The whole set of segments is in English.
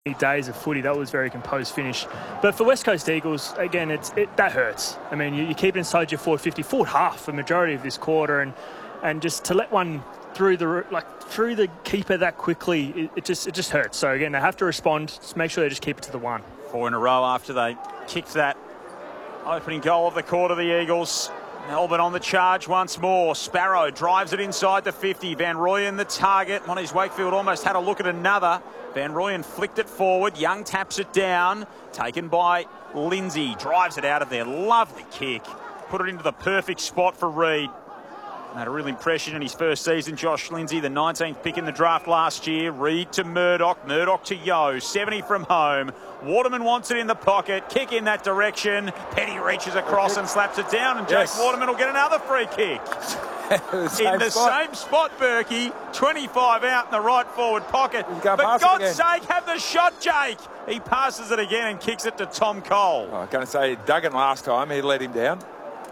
days of footy. That was very composed finish. But for West Coast Eagles, again, that hurts. I mean, you keep it inside your forward 50, forward half the majority of this quarter, and just to let one through the keeper that quickly, it just hurts. So again, they have to respond. Just make sure they just keep it to the one. 4 in a row after they kicked that opening goal of the quarter, the Eagles. Melbourne on the charge once more. Sparrow drives it inside the 50. Van Rooyen the target. Montez Wakefield almost had a look at another. Van Rooyen flicked it forward. Young taps it down. Taken by Lindsay. Drives it out of there. Lovely kick. Put it into the perfect spot for Reid. Had a real impression in his first season. Josh Lindsay, the 19th pick in the draft last year. Reid to Murdoch. Murdoch to Yeo. 70 from home. Waterman wants it in the pocket. Kick in that direction. Petty reaches across and slaps it down. And Jake Waterman will get another free kick. In the same spot, Berkey. 25 out in the right forward pocket. For God's sake, have the shot, Jake. He passes it again and kicks it to Tom Cole. I'm going to say Duggan last time. He let him down.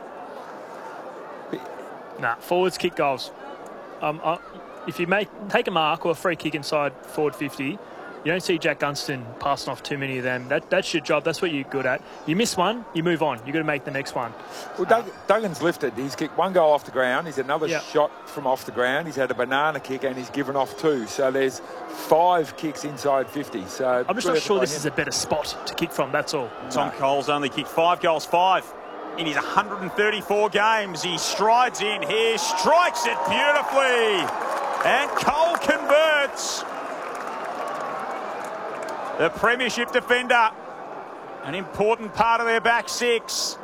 Nah, forwards kick goals. If you take a mark or a free kick inside forward 50, you don't see Jack Gunston passing off too many of them. That's your job. That's what you're good at. You miss one, you move on. You've got to make the next one. Well, Duggan's lifted. He's kicked one goal off the ground. He's had another shot from off the ground. He's had a banana kick and he's given off 2. So there's 5 kicks inside 50. So I'm just not sure this is a better spot to kick from. That's all. Tom Cole's only kicked 5 goals, 5 in his 134 games. He strides in here, strikes it beautifully, and Cole converts. The premiership defender, an important part of their back six.